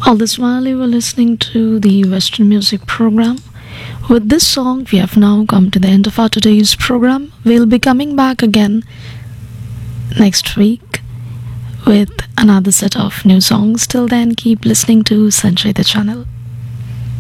All this while you were listening to the Western Music Program. With this song, we have now come to the end of our today's program. We'll be coming back again next week with another set of new songs. Till then, keep listening to Sanjay the Channel.